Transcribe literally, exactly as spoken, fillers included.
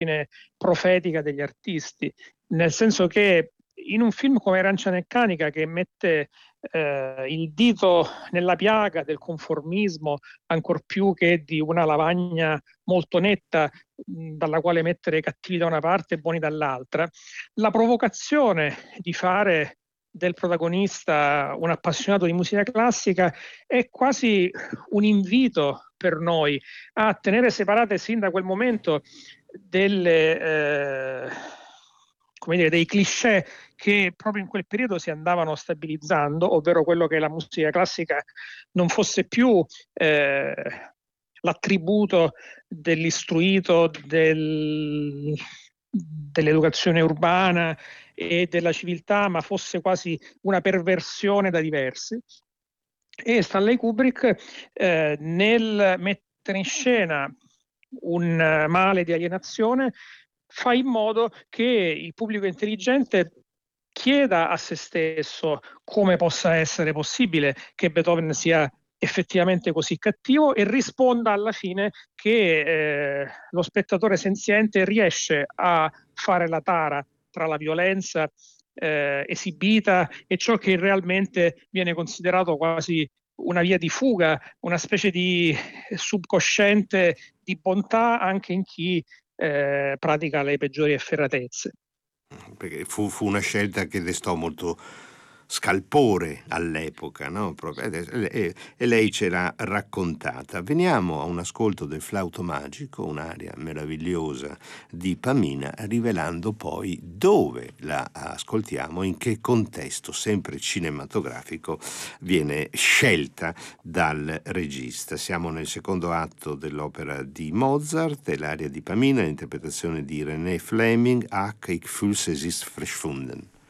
l'immagine profetica degli artisti, nel senso che in un film come Arancia Meccanica, che mette eh, il dito nella piaga del conformismo, ancor più che di una lavagna molto netta mh, dalla quale mettere i cattivi da una parte e buoni dall'altra, la provocazione di fare del protagonista un appassionato di musica classica è quasi un invito per noi a tenere separate sin da quel momento delle, eh, come dire, dei cliché che proprio in quel periodo si andavano stabilizzando, ovvero quello che la musica classica non fosse più eh, l'attributo dell'istruito, del, dell'educazione urbana e della civiltà, ma fosse quasi una perversione da diversi. E Stanley Kubrick, eh, nel mettere in scena un eh, male di alienazione, fa in modo che il pubblico intelligente chieda a se stesso come possa essere possibile che Beethoven sia effettivamente così cattivo e risponda alla fine che eh, lo spettatore senziente riesce a fare la tara tra la violenza eh, esibita e ciò che realmente viene considerato quasi una via di fuga, una specie di subconsciente di bontà anche in chi eh, pratica le peggiori efferatezze. Perché fu, fu una scelta che destò molto scalpore all'epoca, no? Proprio- E, e- e lei ce l'ha raccontata. Veniamo a un ascolto del Flauto Magico, un'aria meravigliosa di Pamina, rivelando poi dove la ascoltiamo, in che contesto, sempre cinematografico, viene scelta dal regista. Siamo nel secondo atto dell'opera di Mozart, è l'aria di Pamina, interpretazione di René Fleming, Ach, ich fühl's, es ist verschwunden.